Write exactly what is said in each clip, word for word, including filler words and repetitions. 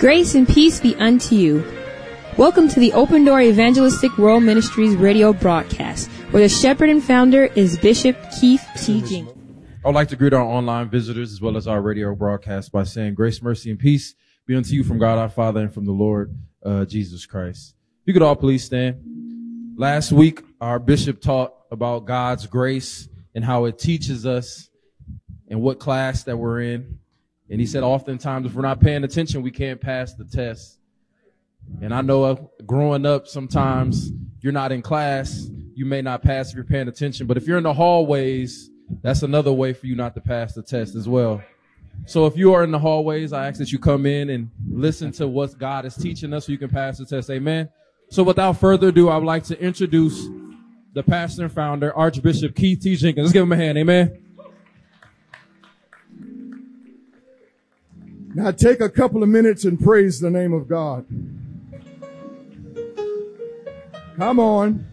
Grace and peace be unto you. Welcome to the Open Door Evangelistic World Ministries radio broadcast, where the shepherd and founder is Bishop Keith T. Jenkins. I would like to greet our online visitors as well as our radio broadcast by saying grace, mercy, and peace be unto you from God our Father and from the Lord uh, Jesus Christ. If you could all please stand. Last week, our bishop taught about God's grace and how it teaches us and what class that we're in. And he said oftentimes if we're not paying attention, we can't pass the test. And I know uh, growing up, sometimes you're not in class, you may not pass if you're paying attention. But if you're in the hallways, that's another way for you not to pass the test as well. So if you are in the hallways, I ask that you come in and listen to what God is teaching us so you can pass the test. Amen. So without further ado, I would like to introduce the pastor and founder, Archbishop Keith T. Jenkins. Let's give him a hand. Amen. Now take a couple of minutes and praise the name of God. Come on.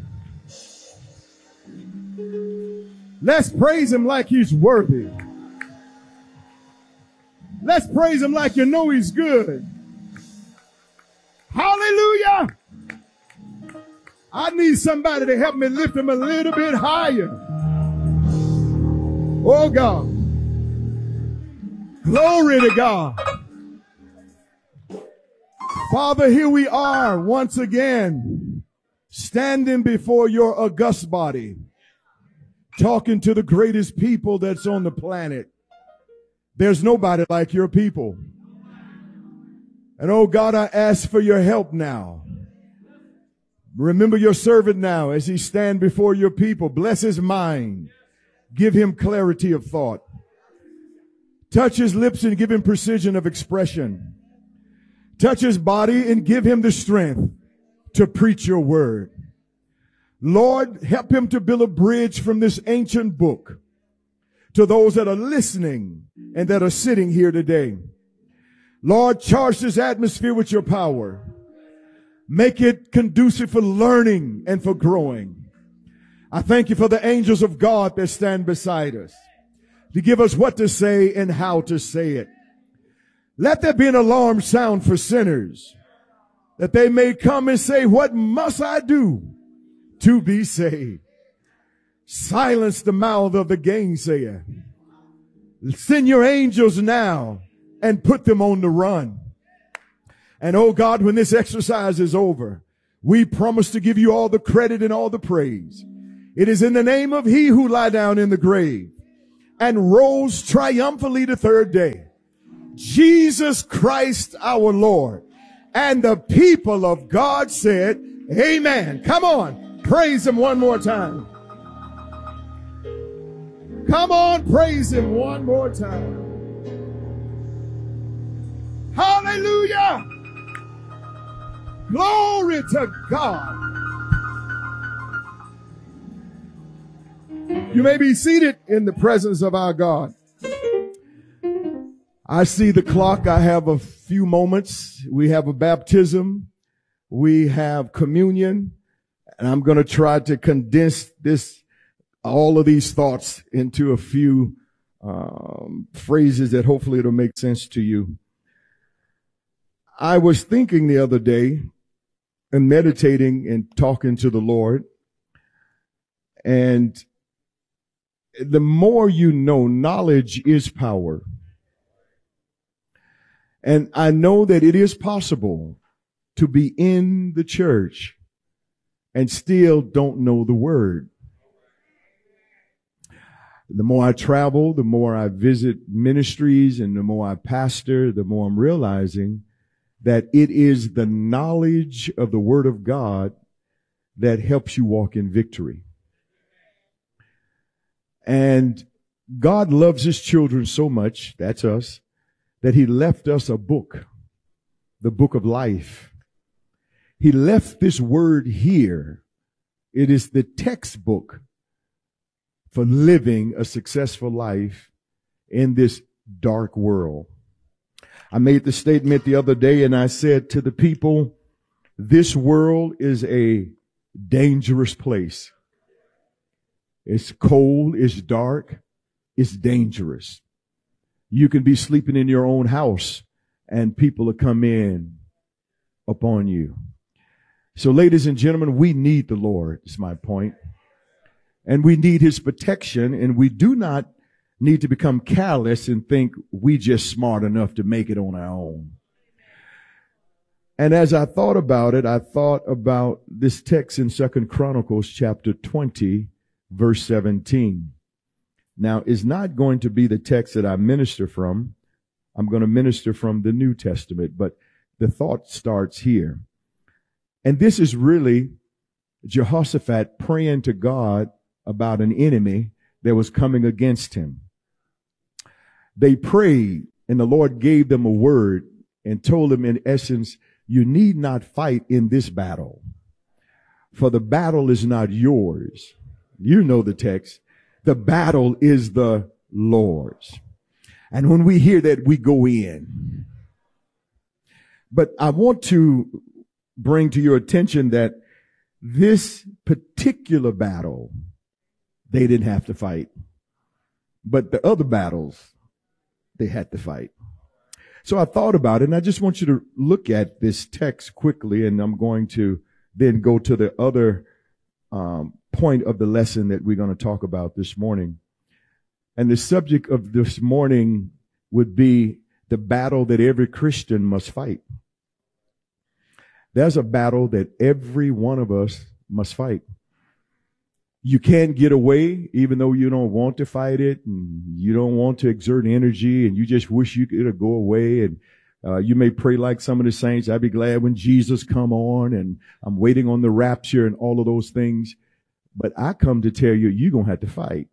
Let's praise him like he's worthy. Let's praise him like you know he's good. Hallelujah. I need somebody to help me lift him a little bit higher. Oh God. Glory to God. Father, here we are once again, standing before your august body, talking to the greatest people that's on the planet. There's nobody like your people. And oh God, I ask for your help now. Remember your servant now as he stand before your people. Bless his mind. Give him clarity of thought. Touch his lips and give him precision of expression. Touch his body and give him the strength to preach your word. Lord, help him to build a bridge from this ancient book to those that are listening and that are sitting here today. Lord, charge this atmosphere with your power. Make it conducive for learning and for growing. I thank you for the angels of God that stand beside us to give us what to say and how to say it. Let there be an alarm sound for sinners, that they may come and say, what must I do to be saved? Silence the mouth of the gainsayer. Send your angels now and put them on the run. And oh God, when this exercise is over, we promise to give you all the credit and all the praise. It is in the name of he who lie down in the grave and rose triumphantly the third day, Jesus Christ our Lord. And the people of God said, amen. Come on, praise him one more time. Come on, praise him one more time. Hallelujah. Glory to God. You may be seated in the presence of our God. I see the clock. I have a few moments. We have a baptism. We have communion. And I'm going to try to condense this, all of these thoughts into a few um, phrases that hopefully it'll make sense to you. I was thinking the other day and meditating and talking to the Lord, and the more you know, knowledge is power. And I know that it is possible to be in the church and still don't know the word. The more I travel, the more I visit ministries, and the more I pastor, the more I'm realizing that it is the knowledge of the word of God that helps you walk in victory. And God loves his children so much, that's us, that he left us a book, the book of life. He left this word here. It is the textbook for living a successful life in this dark world. I made the statement the other day and I said to the people, this world is a dangerous place. It's cold, it's dark, it's dangerous. You can be sleeping in your own house and people will come in upon you. So, ladies and gentlemen, we need the Lord, is my point. And we need his protection, and we do not need to become careless and think we just smart enough to make it on our own. And as I thought about it, I thought about this text in Second Chronicles chapter twenty, verse seventeen. Now, it's not going to be the text that I minister from. I'm going to minister from the New Testament, but the thought starts here. And this is really Jehoshaphat praying to God about an enemy that was coming against him. They prayed, and the Lord gave them a word and told them, in essence, you need not fight in this battle, for the battle is not yours. You know the text. The battle is the Lord's. And when we hear that, we go in. But I want to bring to your attention that this particular battle, they didn't have to fight. But the other battles, they had to fight. So I thought about it, and I just want you to look at this text quickly, and I'm going to then go to the other um, point of the lesson that we're going to talk about this morning. And the subject of this morning would be the battle that every Christian must fight. There's a battle that every one of us must fight. You can't get away, even though you don't want to fight it, and you don't want to exert energy, and you just wish you could go away. And uh, you may pray like some of the saints, I'd be glad when Jesus come on, and I'm waiting on the rapture and all of those things. But I come to tell you, you're going to have to fight.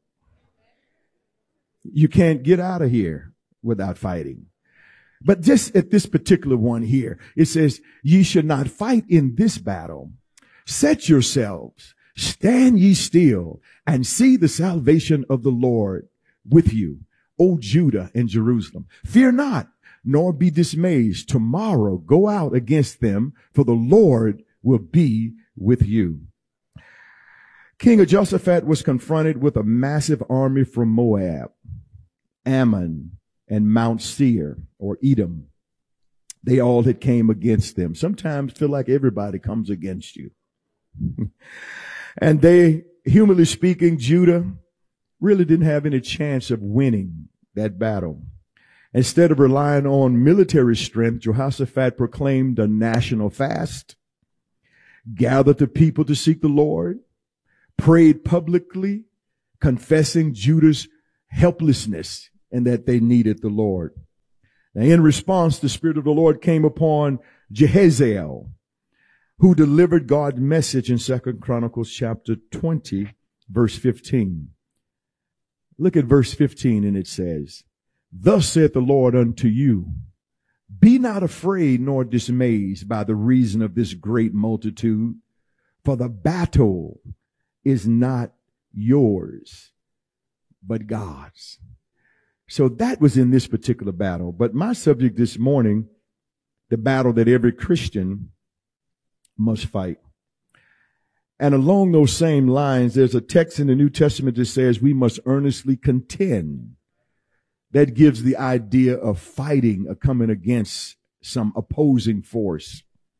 You can't get out of here without fighting. But just at this particular one here, it says, ye should not fight in this battle. Set yourselves. Stand ye still and see the salvation of the Lord with you, O Judah and Jerusalem. Fear not, nor be dismayed. Tomorrow go out against them, for the Lord will be with you. King Jehoshaphat was confronted with a massive army from Moab, Ammon, and Mount Seir, or Edom. They all had came against them. Sometimes feel like everybody comes against you. And they, humanly speaking, Judah really didn't have any chance of winning that battle. Instead of relying on military strength, Jehoshaphat proclaimed a national fast, gathered the people to seek the Lord, prayed publicly, confessing Judah's helplessness and that they needed the Lord. Now, in response, the Spirit of the Lord came upon Jehaziel, who delivered God's message in Second Chronicles chapter twenty, verse fifteen. Look at verse fifteen, and it says, thus saith the Lord unto you, be not afraid nor dismayed by the reason of this great multitude, for the battle is not yours, but God's. So that was in this particular battle. But my subject this morning, the battle that every Christian must fight. And along those same lines, there's a text in the New Testament that says we must earnestly contend. That gives the idea of fighting or coming against some opposing force.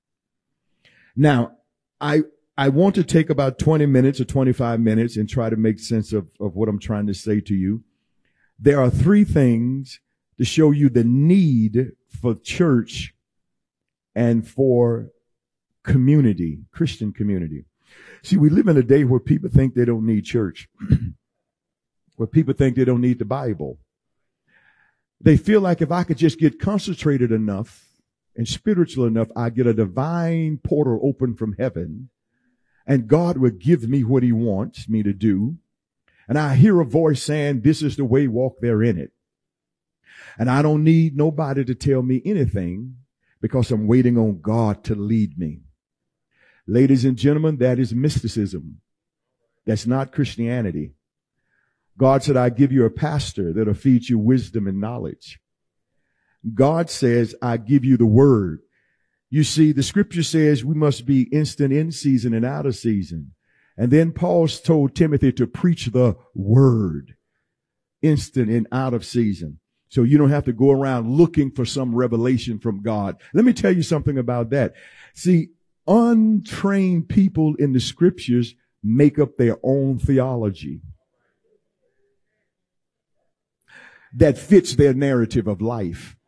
Now, I I want to take about twenty minutes or twenty-five minutes and try to make sense of, of what I'm trying to say to you. There are three things to show you the need for church and for community, Christian community. See, we live in a day where people think they don't need church, where people think they don't need the Bible. They feel like if I could just get concentrated enough and spiritual enough, I get a divine portal open from heaven, and God will give me what he wants me to do. And I hear a voice saying, this is the way, walk therein it. And I don't need nobody to tell me anything because I'm waiting on God to lead me. Ladies and gentlemen, that is mysticism. That's not Christianity. God said, I give you a pastor that'll feed you wisdom and knowledge. God says, I give you the word. You see, the scripture says we must be instant in season and out of season. And then Paul told Timothy to preach the word, instant and out of season. So you don't have to go around looking for some revelation from God. Let me tell you something about that. See, untrained people in the scriptures make up their own theology that fits their narrative of life.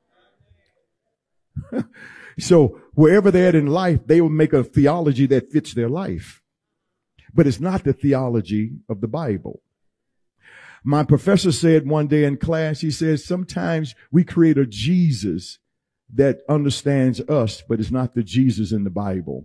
So wherever they're at in life, they will make a theology that fits their life. But it's not the theology of the Bible. My professor said one day in class, he says, sometimes we create a Jesus that understands us, but it's not the Jesus in the Bible.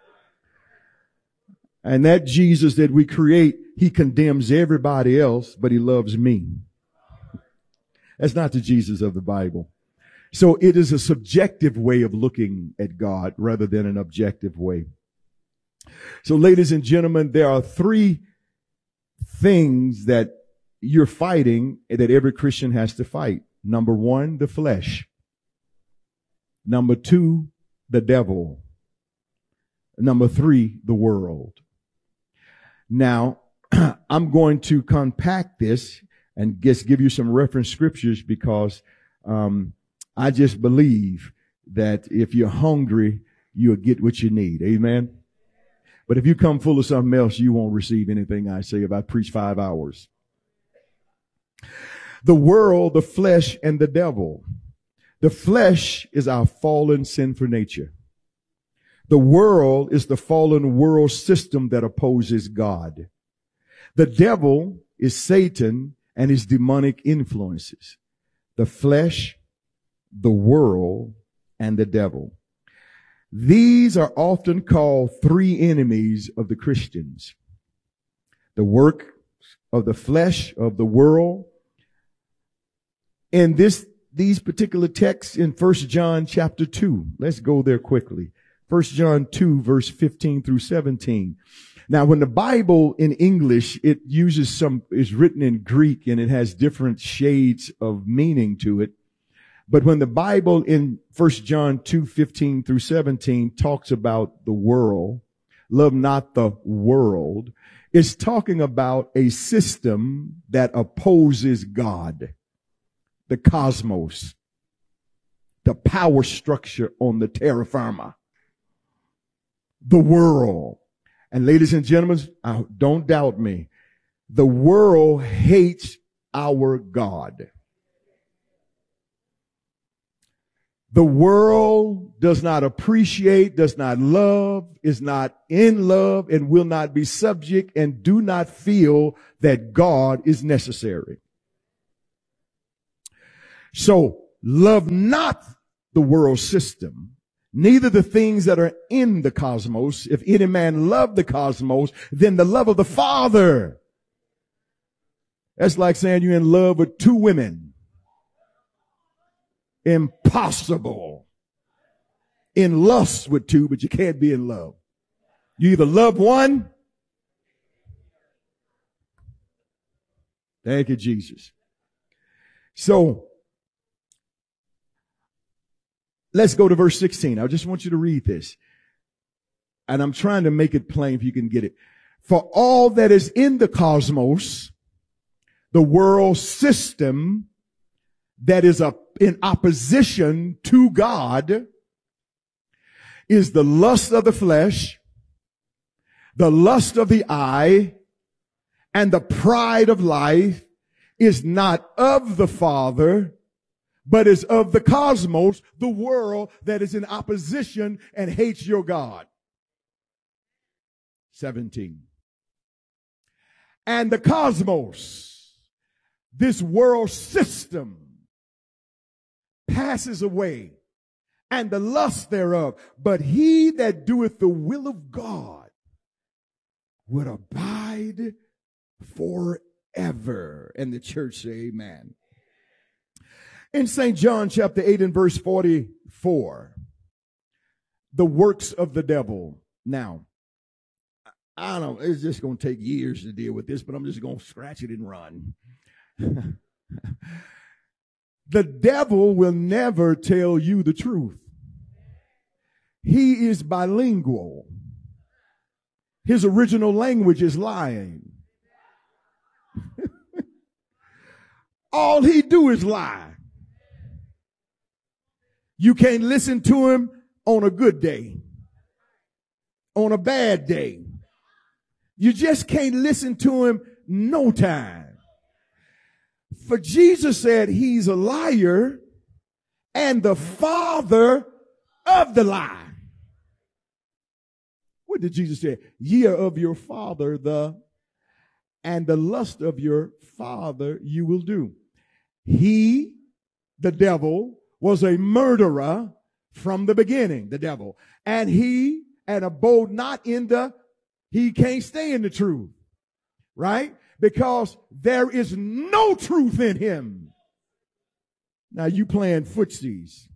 And that Jesus that we create, he condemns everybody else, but he loves me. That's not the Jesus of the Bible. So it is a subjective way of looking at God rather than an objective way. So ladies and gentlemen, there are three things that you're fighting that every Christian has to fight. Number one, the flesh. Number two, the devil. Number three, the world. Now, I'm going to compact this and just give you some reference scriptures because um, I just believe that if you're hungry, you'll get what you need. Amen. But if you come full of something else, you won't receive anything I say if I preach five hours. The world, the flesh, and the devil. The flesh is our fallen sinful nature. The world is the fallen world system that opposes God. The devil is Satan and his demonic influences. The flesh, the world, and the devil. These are often called three enemies of the Christians. The work of the flesh, of the world. In this, these particular texts in First John chapter two, let's go there quickly. First John two, verse fifteen through seventeen. Now, when the Bible in English, it uses some, is written in Greek and it has different shades of meaning to it. But when the Bible in First John two, fifteen through seventeen talks about the world, love not the world, it's talking about a system that opposes God, the cosmos, the power structure on the terra firma, the world. And ladies and gentlemen, don't doubt me. The world hates our God. The world does not appreciate, does not love, is not in love, and will not be subject and do not feel that God is necessary. So love not the world system, neither the things that are in the cosmos. If any man love the cosmos, then the love of the Father. That's like saying you're in love with two women. Impossible. In lust with two, but you can't be in love. You either love one. Thank you, Jesus. So, let's go to verse sixteen. I just want you to read this. And I'm trying to make it plain if you can get it. For all that is in the cosmos, the world system that is a, in opposition to God, is the lust of the flesh, the lust of the eye, and the pride of life, is not of the Father, but is of the cosmos, the world that is in opposition and hates your God. seventeen. And the cosmos, this world system, passes away, and the lust thereof. But he that doeth the will of God would abide forever. And the church say amen. In Saint John chapter eight and verse forty-four, the works of the devil. Now, I don't know, it's just going to take years to deal with this, but I'm just going to scratch it and run. The devil will never tell you the truth. He is bilingual. His original language is lying. All he do is lie. You can't listen to him on a good day, on a bad day. You just can't listen to him no time. For Jesus said he's a liar and the father of the lie. What did Jesus say? Ye are of your father the, and the lust of your father you will do. He, the devil, was a murderer from the beginning, the devil. And he, and abode not in the, he can't stay in the truth, right? Because there is no truth in him. Now you playing footsies.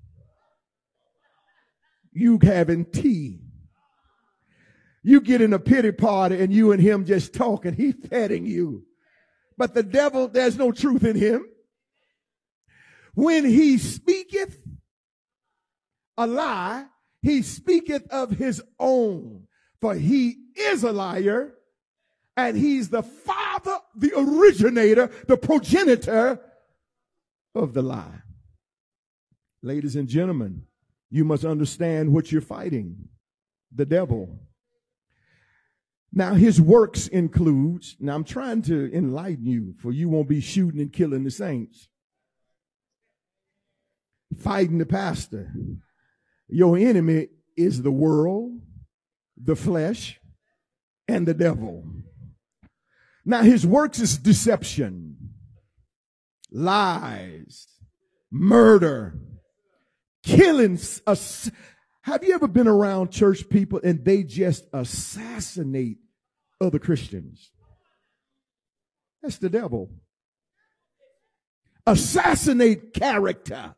You having tea. You get in a pity party and you and him just talking. He's petting you. But the devil, there's no truth in him. When he speaketh a lie, he speaketh of his own. For he is a liar, and he's the father, the originator, the progenitor of the lie. Ladies and gentlemen, you must understand what you're fighting. The devil. Now his works includes, now I'm trying to enlighten you, for you won't be shooting and killing the saints. Fighting the pastor. Your enemy is the world, the flesh, and the devil. Now his works is deception, lies, murder, killing. Have you ever been around church people and they just assassinate other Christians? That's the devil. Assassinate character.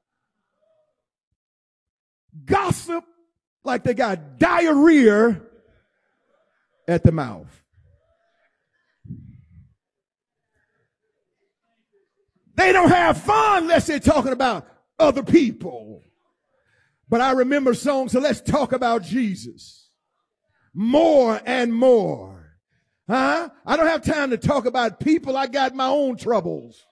Gossip like they got diarrhea at the mouth. They don't have fun unless they're talking about other people. But I remember songs, so let's talk about Jesus. More and more. Huh? I don't have time to talk about people. I got my own troubles.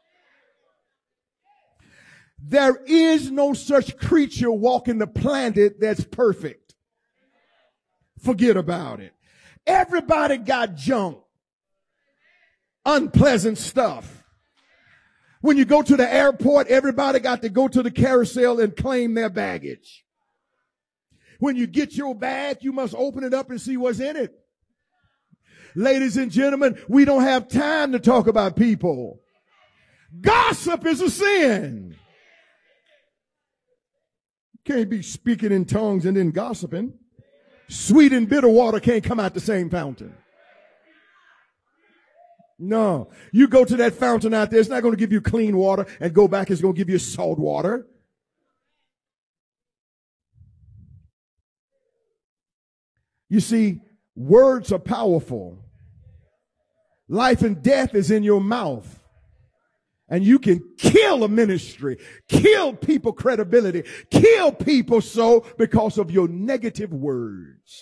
There is no such creature walking the planet that's perfect. Forget about it. Everybody got junk. Unpleasant stuff. When you go to the airport, everybody got to go to the carousel and claim their baggage. When you get your bag, you must open it up and see what's in it. Ladies and gentlemen, we don't have time to talk about people. Gossip is a sin. Can't be speaking in tongues and then gossiping. Sweet and bitter water can't come out the same fountain. No. You go to that fountain out there, it's not going to give you clean water, and go back, it's going to give you salt water. You see, words are powerful. Life and death is in your mouth. And you can kill a ministry, kill people credibility, kill people so because of your negative words.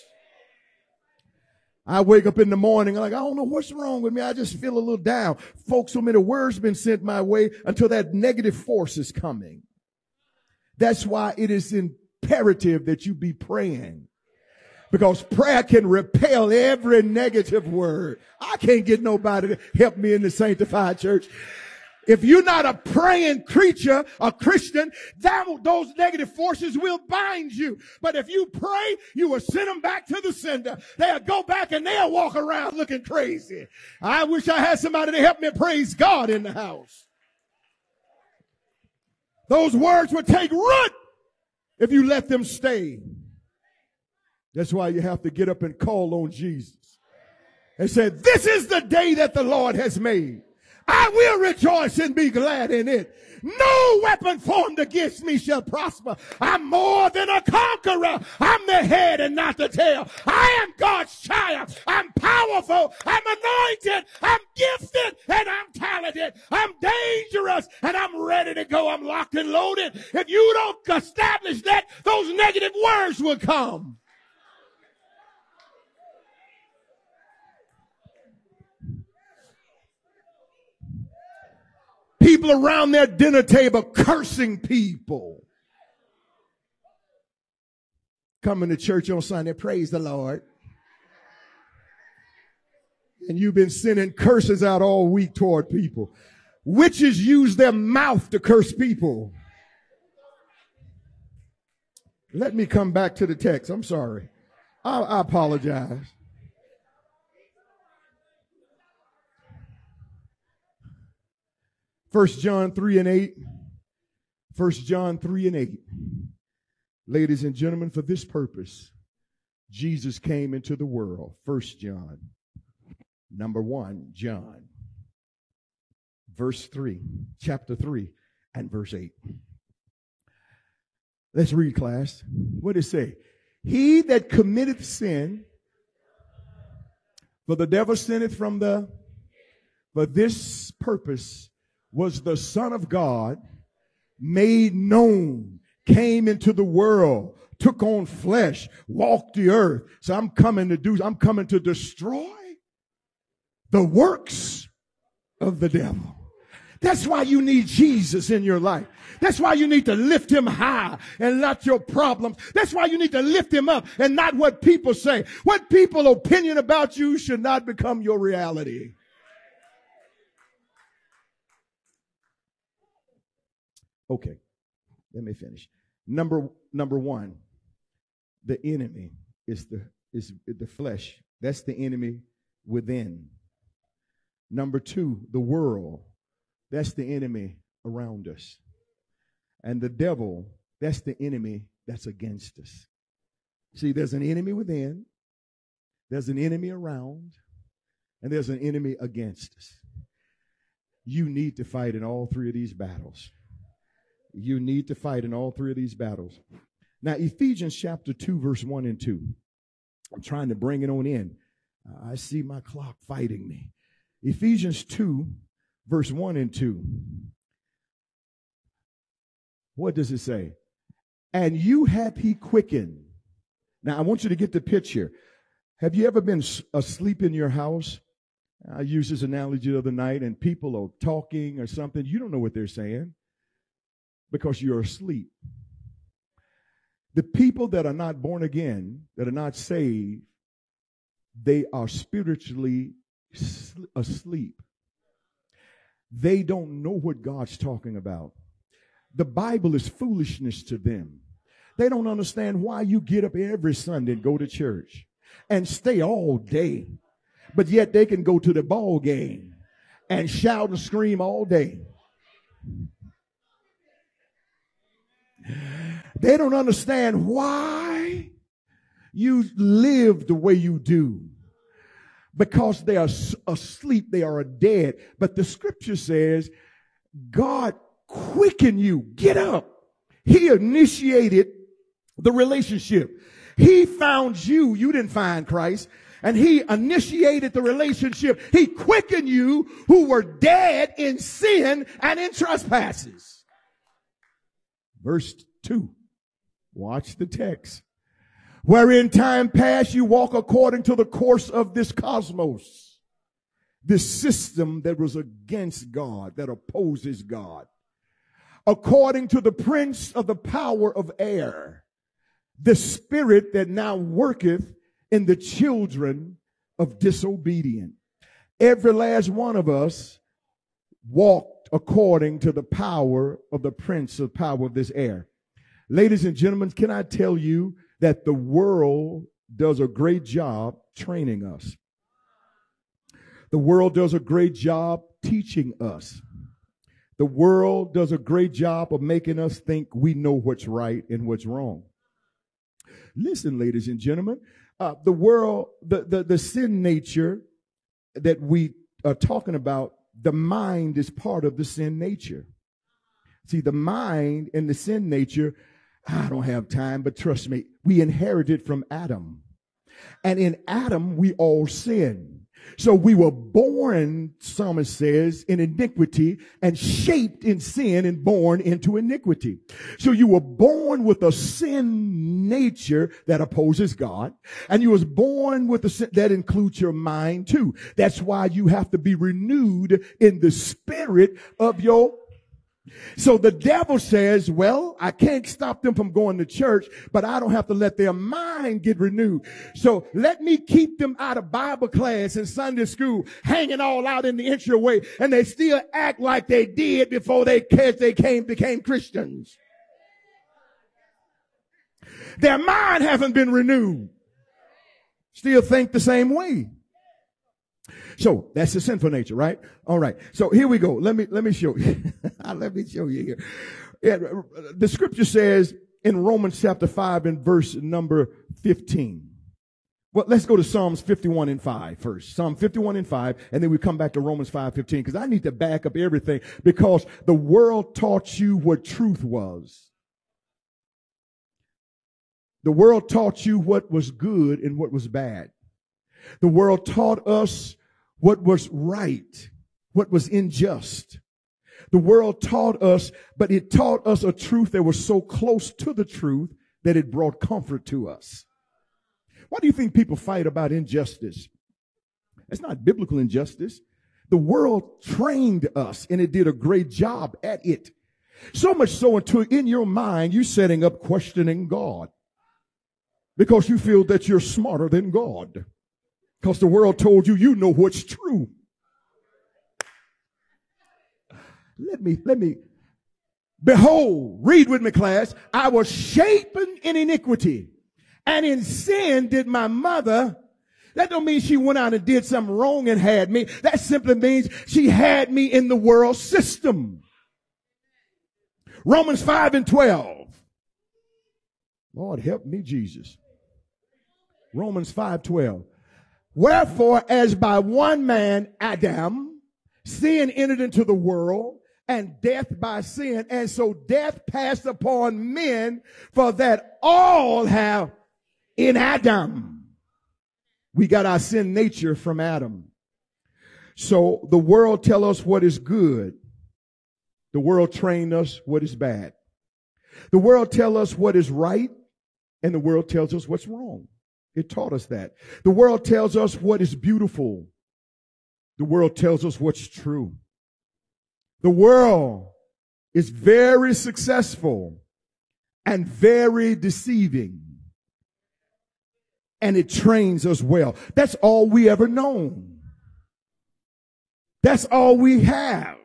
I wake up in the morning, I'm like, I don't know what's wrong with me. I just feel a little down. Folks, so many words been sent my way until that negative force is coming. That's why it is imperative that you be praying. Because prayer can repel every negative word. I can't get nobody to help me in the sanctified church. If you're not a praying creature, a Christian, that, those negative forces will bind you. But if you pray, you will send them back to the sender. They'll go back and they'll walk around looking crazy. I wish I had somebody to help me praise God in the house. Those words would take root if you let them stay. That's why you have to get up and call on Jesus and say, this is the day that the Lord has made. I will rejoice and be glad in it. No weapon formed against me shall prosper. I'm more than a conqueror. I'm the head and not the tail. I am God's child. I'm powerful. I'm anointed. I'm gifted and I'm talented. I'm dangerous and I'm ready to go. I'm locked and loaded. If you don't establish that, those negative words will come. People around their dinner table cursing people. coming to church on Sunday, praise the Lord. And you've been sending curses out all week toward people. Witches use their mouth to curse people. Let me come back to the text. I'm sorry. I, I apologize. First John three and eight. First John three and eight. Ladies and gentlemen, for this purpose, Jesus came into the world. First John. Number one, John. Verse three. Chapter three and verse eight. Let's read, class. What does it say? He that committeth sin, for the devil sinneth from the, for this purpose was the Son of God made known, came into the world, took on flesh, walked the earth. So I'm coming to do, I'm coming to destroy the works of the devil. That's why you need Jesus in your life. That's why you need to lift him high and not your problems. That's why you need to lift him up and not what people say. What people's opinion about you should not become your reality. Okay, let me finish. Number number one, the enemy is the is the flesh. That's the enemy within. Number two, the world. That's the enemy around us. And the devil, that's the enemy that's against us. See, there's an enemy within, there's an enemy around, and there's an enemy against us. You need to fight in all three of these battles. You need to fight in all three of these battles. Now, Ephesians chapter two, verse one and two. I'm trying to bring it on in. I see my clock fighting me. Ephesians two, verse one and two. What does it say? And you hath he quickened. Now, I want you to get the picture. Have you ever been asleep in your house? I used this analogy the other night, and people are talking or something. You don't know what they're saying because you're asleep. The people that are not born again, that are not saved, they are spiritually asleep. They don't know what God's talking about. The Bible is foolishness to them. They don't understand why you get up every Sunday and go to church and stay all day, but yet they can go to the ball game and shout and scream all day. They don't understand why you live the way you do. Because they are asleep, they are dead. But the scripture says, God quicken you. Get up. He initiated the relationship. He found you. You didn't find Christ. And he initiated the relationship. He quickened you who were dead in sin and in trespasses. Verse two. Watch the text. Where in time past you walk according to the course of this cosmos, this system that was against God, that opposes God, according to the prince of the power of air, the spirit that now worketh in the children of disobedience. Every last one of us walked according to the power of the prince of power of this air. Ladies and gentlemen, can I tell you that the world does a great job training us. The world does a great job teaching us. The world does a great job of making us think we know what's right and what's wrong. Listen, ladies and gentlemen, uh, the world, the, the, the sin nature that we are talking about, the mind is part of the sin nature. See, the mind and the sin nature, I don't have time, but trust me, we inherited from Adam. And in Adam, we all sinned. So we were born, Psalmist says, in iniquity and shaped in sin and born into iniquity. So you were born with a sin nature that opposes God. And you was born with a sin that includes your mind too. That's why you have to be renewed in the spirit of your So the devil says, well, I can't stop them from going to church, but I don't have to let their mind get renewed. So let me keep them out of Bible class and Sunday school, hanging all out in the entryway, and they still act like they did before they, they came, became Christians. Their mind hasn't been renewed. Still think the same way. So that's the sinful nature, right? All right. So here we go. Let me, let me show you. Let me show you here. Yeah, the scripture says in Romans chapter five and verse number fifteen. Well, let's go to Psalms fifty-one and five first. Psalm fifty-one and five, and then we come back to Romans five fifteen, because I need to back up everything, because the world taught you what truth was. The world taught you what was good and what was bad. The world taught us what was right, what was unjust. The world taught us, but it taught us a truth that was so close to the truth that it brought comfort to us. Why do you think people fight about injustice? It's not biblical injustice. The world trained us, and it did a great job at it. So much so until in your mind you're setting up questioning God, because you feel that you're smarter than God. Because the world told you, you know what's true. Let me, let me, behold, read with me, class. I was shapen in iniquity, and in sin did my mother. That don't mean she went out and did something wrong and had me. That simply means she had me in the world system. Romans five and twelve. Lord, help me, Jesus. Romans five twelve. Wherefore, as by one man, Adam, sin entered into the world, and death by sin, and so death passed upon men, for that all have in Adam. We got our sin nature from Adam. So the world tell us what is good. The world train us what is bad. The world tell us what is right, and the world tells us what's wrong. It taught us that. The world tells us what is beautiful. The world tells us what's true. The world is very successful and very deceiving. And it trains us well. That's all we ever known. That's all we have.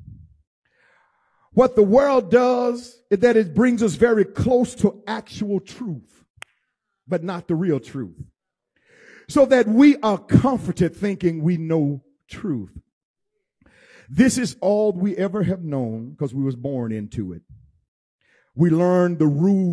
What the world does is that it brings us very close to actual truth, but not the real truth. So that we are comforted thinking we know truth. This is all we ever have known because we was born into it. We learned the rules